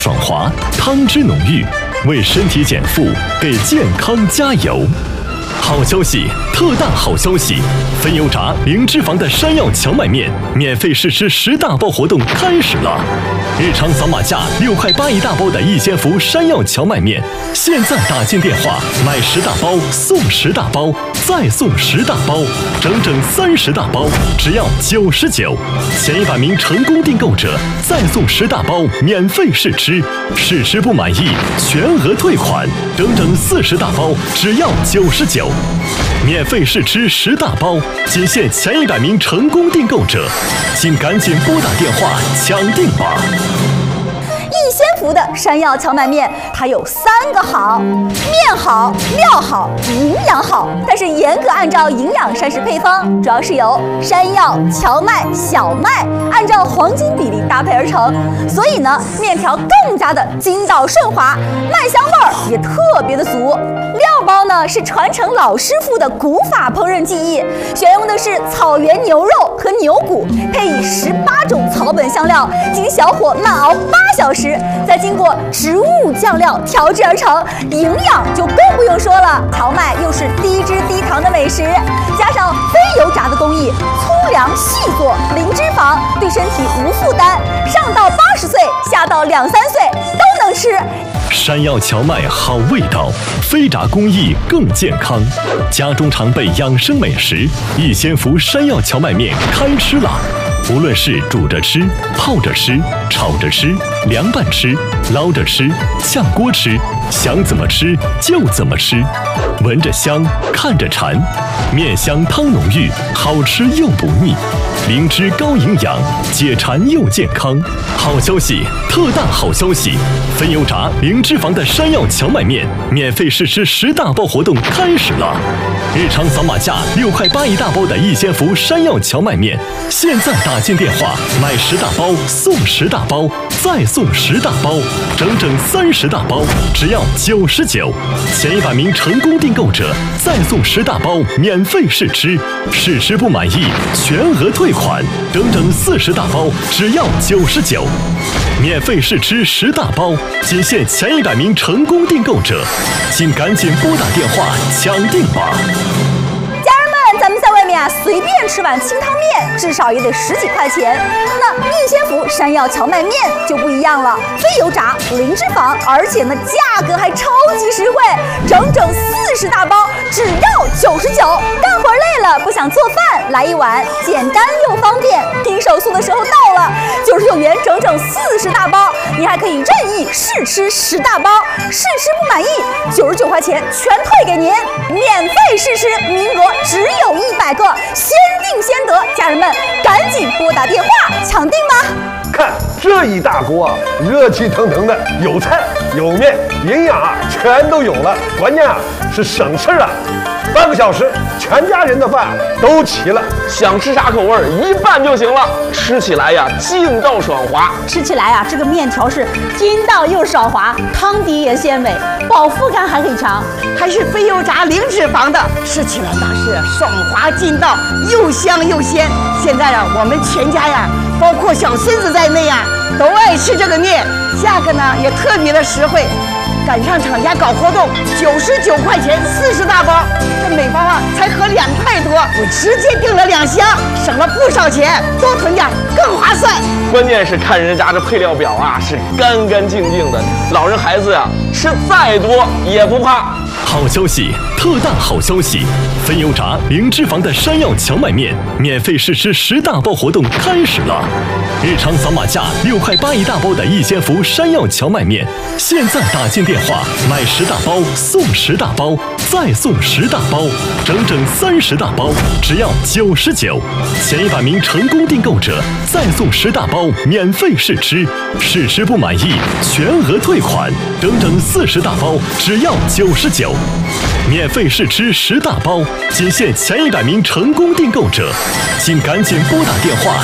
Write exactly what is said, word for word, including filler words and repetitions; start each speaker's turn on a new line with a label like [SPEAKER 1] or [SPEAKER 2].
[SPEAKER 1] 爽滑，汤汁浓郁，为身体减负，给健康加油。好消息，特大好消息！分油炸零脂肪的山药荞麦面免费试吃十大包活动开始了！日常扫码价六块八一大包的易先福山药荞麦面，现在打进电话买十大包送十大包，再送十大包，整整三十大包，只要九十九。前一百名成功订购者再送十大包免费试吃，试吃不满意全额退款，整整四十大包，只要九十九。免费试吃十大包，仅限前一百名成功订购者，请赶紧拨打电话抢订吧！
[SPEAKER 2] 易先福的山药荞麦面，它有三个好：面好、料好、营养好。但是严格按照营养膳食配方，主要是由山药、荞麦、小麦按照黄金比例搭配而成，所以呢，面条更加的筋道顺滑，麦香味儿也特别的足。料包呢是传承老师傅的古法烹饪技艺，选用的是草原牛肉和牛骨，配以十八种草本香料，经小火慢熬八小时，再经过植物酱料调制而成，营养就更不用说了。荞麦又是低脂低糖的美食，加上非油炸的工艺，粗粮细做，零脂肪，对身体无负担，上到八十岁，下到两三岁都能吃。
[SPEAKER 1] 山药荞麦好味道，非炸工艺更健康。家中常备养生美食，易先福山药荞麦面开吃啦！无论是煮着吃、泡着吃、炒着吃、凉拌吃、捞着吃、炝锅吃，想怎么吃就怎么吃，闻着香，看着馋，面香汤浓郁，好吃又不腻，灵芝高营养，解馋又健康。好消息，特大好消息！分油炸零脂肪的山药荞麦面免费试吃十大包活动开始了！日常扫码价六块八一大包的易先福山药荞麦面，现在打进电话买十大包送十大包，再送十大包，整整三十大包，只要九十九。前一百名成功订购者再送十大包免费试吃，试吃不满意全额退款，整整四十大包，只要九十九。免费试吃十大包，仅限前一百名成功订购者，请赶紧拨打电话抢订吧！
[SPEAKER 2] 家人们，咱们在外面啊，随便吃碗清汤面，至少也得十几块钱。那易先福山药荞麦面就不一样了，非油炸，零脂肪，而且呢价格还超级实惠，整整四十大包，只要九十九。干活累了不想做饭，来一碗，简单又方便。拼手速的时候到了，九十九元整整四十大包，你还可以任意试吃十大包，试吃不满意，九十九块钱全退给您，免费试吃，名额只有一百个，先定先得。家人们，赶紧拨打电话抢订吧！
[SPEAKER 3] 看这一大锅啊，热气腾腾的，有菜有面，营养啊全都有了，关键啊是省事啊。半个小时，全家人的饭都齐了。
[SPEAKER 4] 想吃啥口味儿，一拌就行了。吃起来呀，劲道爽滑。
[SPEAKER 5] 吃起来呀，这个面条是筋道又爽滑，汤底也鲜美，饱腹感还很强，
[SPEAKER 6] 还是非油炸零脂肪的，吃起来那是爽滑劲道，又香又鲜。现在呀，我们全家呀，包括小孙子在内呀，都爱吃这个面，价格呢也特别的实惠。赶上厂家搞活动，九十九块钱四十大包，这每包啊才合两块多，我直接订了两箱，省了不少钱，多囤点更划算。
[SPEAKER 4] 关键是看人家这配料表啊，是干干净净的，老人孩子呀、啊、吃再多也不怕。
[SPEAKER 1] 好消息，特大好消息！分油炸零脂肪的山药荞麦面免费试吃十大包活动开始了！日常扫码价六块八一大包的易先福山药荞麦面，现在打进电话买十大包送十大包，再送十大包，整整三十大包，只要九十九。前一百名成功订购者再送十大包免费试吃，试吃不满意全额退款，整整四十大包，只要九十九。免费试吃十大包，仅限前一百名成功订购者，请赶紧拨打电话